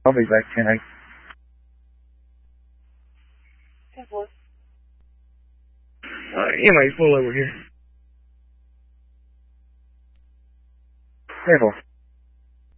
I'll be back 10-8. 10-4. EMA, pull over here. 10-4.